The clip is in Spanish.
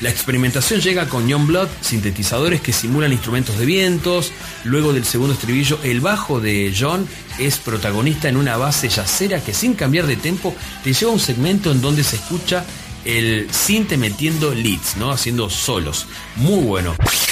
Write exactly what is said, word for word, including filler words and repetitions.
La experimentación llega con Youngblood, sintetizadores que simulan instrumentos de vientos. Luego del segundo estribillo, el bajo de John es protagonista en una base jazzera que, sin cambiar de tempo, te lleva a un segmento en donde se escucha el synth metiendo leads, ¿no? Haciendo solos. Muy bueno.